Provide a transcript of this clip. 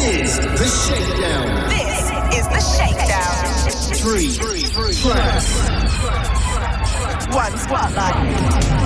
is The Shakedown. This is The Shakedown. Three tracks. One spotlight.